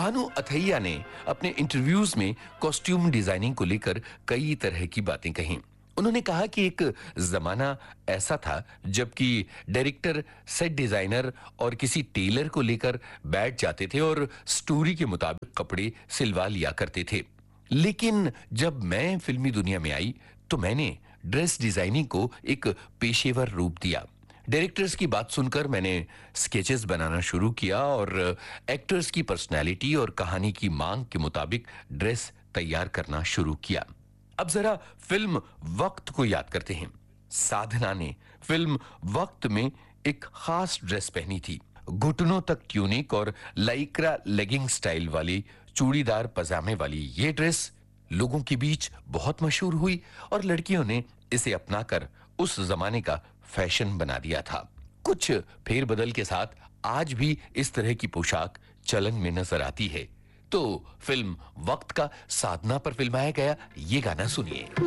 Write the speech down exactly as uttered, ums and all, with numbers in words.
भानु अथैया ने अपने इंटरव्यूज में कॉस्ट्यूम डिजाइनिंग को लेकर कई तरह की बातें कही। उन्होंने कहा कि एक जमाना ऐसा था जबकि डायरेक्टर, सेट डिजाइनर और किसी टेलर को लेकर बैठ जाते थे और स्टोरी के मुताबिक कपड़े सिलवा लिया करते थे। लेकिन जब मैं फिल्मी दुनिया में आई तो मैंने ड्रेस डिजाइनिंग को एक पेशेवर रूप दिया। डायरेक्टर्स की बात सुनकर मैंने स्केचेस बनाना शुरू किया और एक्टर्स की पर्सनैलिटी और कहानी की मांग के मुताबिक ड्रेस तैयार करना शुरू किया। अब जरा फिल्म वक्त को याद करते हैं। साधना ने फिल्म वक्त में एक खास ड्रेस पहनी थी। घुटनों तक ट्यूनिक और लाइक्रा लेगिंग स्टाइल वाली चूड़ीदार पजामे वाली ये ड्रेस लोगों के बीच बहुत मशहूर हुई और लड़कियों ने इसे अपनाकर उस जमाने का फैशन बना दिया था। कुछ फेरबदल के साथ आज भी इस तरह की पोशाक चलन में नजर आती है। तो फिल्म वक्त का साधना पर फिल्माया गया ये गाना सुनिए।